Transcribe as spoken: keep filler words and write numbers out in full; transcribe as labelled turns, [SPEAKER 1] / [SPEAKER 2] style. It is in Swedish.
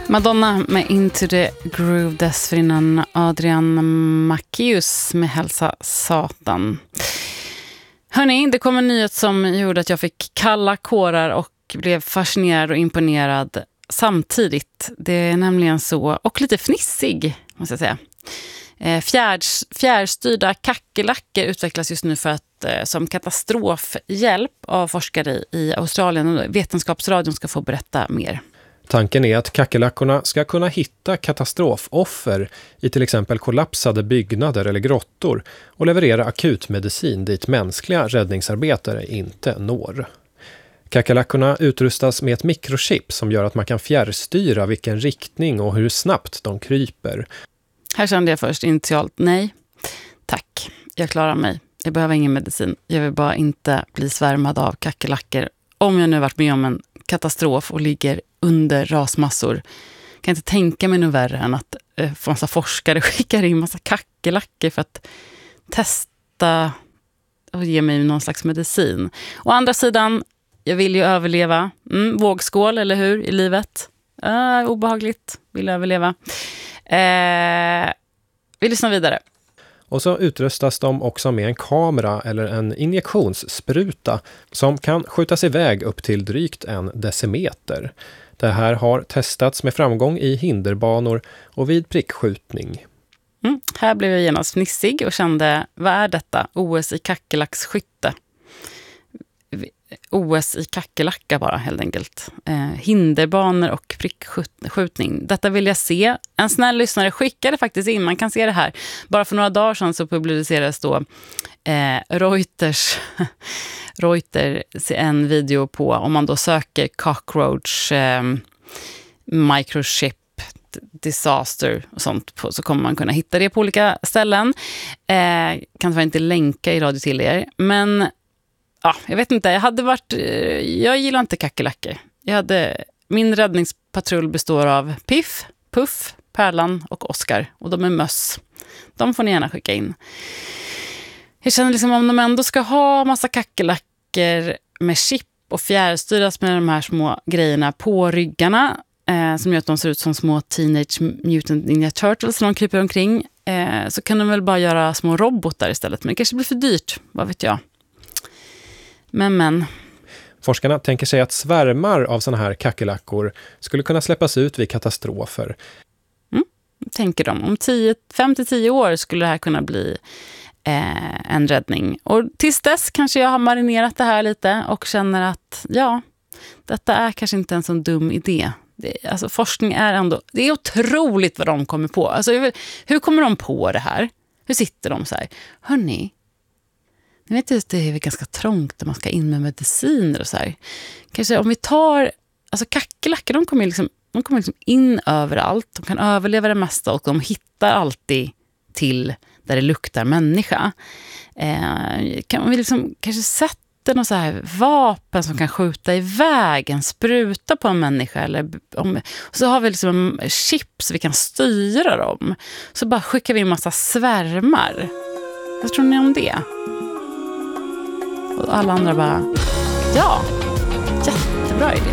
[SPEAKER 1] Madonna med Into the Groove, dessförinnan Adrian Macchius med Hälsa Satan. Hörrni, det kom en nyhet som gjorde att jag fick kalla kårar och blev fascinerad och imponerad samtidigt. Det är nämligen så, och lite fnissig måste jag säga. Fjärds, fjärrstyrda kackerlackor utvecklas just nu för att, som katastrofhjälp av forskare i Australien, och Vetenskapsradion ska få berätta mer.
[SPEAKER 2] Tanken är att kackerlackorna ska kunna hitta katastrofoffer i till exempel kollapsade byggnader eller grottor och leverera akutmedicin dit mänskliga räddningsarbetare inte når. Kackerlackorna utrustas med ett mikrochip som gör att man kan fjärrstyra vilken riktning och hur snabbt de kryper.
[SPEAKER 1] Här kände jag först initialt nej, tack, jag klarar mig. Jag behöver ingen medicin. Jag vill bara inte bli svärmad av kackerlackor. Om jag nu varit med om en katastrof och ligger under rasmassor, kan inte tänka mig något värre än att eh, få massa forskare skickar in massa kackerlackor för att testa och ge mig någon slags medicin. Å andra sidan, jag vill ju överleva. Mm, vågskål, eller hur, i livet? Uh, obehagligt, vill överleva. Eh, vi lyssnar vidare.
[SPEAKER 2] Och så utrustas de också med en kamera eller en injektionsspruta som kan skjutas iväg upp till drygt en decimeter. Det här har testats med framgång i hinderbanor och vid prickskjutning.
[SPEAKER 1] Mm, här blev jag genast fnissig och kände, vad är detta? O S i kackerlacksskytte. O S i kackerlacka bara helt enkelt. Eh, hinderbanor och prickskjutning. Detta vill jag se. En snäll lyssnare skickade faktiskt in. Man kan se det här. Bara för några dagar sedan så publicerades då eh, Reuters Reuters en video på, om man då söker cockroach eh, microchip disaster och sånt på, så kommer man kunna hitta det på olika ställen. Eh, kan tyvärr inte länka i radio till er, men ja, jag vet inte, jag hade varit jag gillar inte kackerlackor. Jag hade min räddningspatrull består av Piff, Puff, Pärlan och Oscar, och de är möss. De får ni gärna skicka in. Jag känner liksom, om de ändå ska ha massa kackerlackor med chip och fjärrstyras med de här små grejerna på ryggarna eh, som gör att de ser ut som små Teenage Mutant Ninja Turtles när de kryper omkring, eh, så kan de väl bara göra små robotar istället. Men det kanske blir för dyrt, vad vet jag. Men, men.
[SPEAKER 2] Forskarna tänker sig att svärmar av såna här kackerlackor skulle kunna släppas ut vid katastrofer.
[SPEAKER 1] Mm, tänker de. Om fem till tio år skulle det här kunna bli eh, en räddning. Och tills dess kanske jag har marinerat det här lite och känner att ja, detta är kanske inte en sån dum idé. Det, alltså forskning är ändå, det är otroligt vad de kommer på. Alltså, hur kommer de på det här? Hur sitter de så här? Hörrni, jag vet att det är ganska trångt när man ska in med mediciner och så här. Kanske om vi tar, alltså kackerlackor, de kommer liksom, de kommer liksom in överallt. De kan överleva det mesta och de hittar alltid till där det luktar människa. Eh, kan vi liksom kanske sätta någon så här vapen som kan skjuta iväg en spruta på en människa, eller om, så har vi liksom chips vi kan styra dem. Så bara skickar vi en massa svärmar. Vad tror ni om det? Och alla andra bara, ja, jättebra idé.